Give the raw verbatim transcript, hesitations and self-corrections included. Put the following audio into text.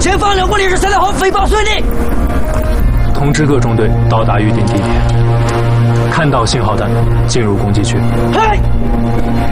前方两公里是三道号飞报顺利。 通知各中队到达预定地点，看到信号弹进入攻击区。 嗨。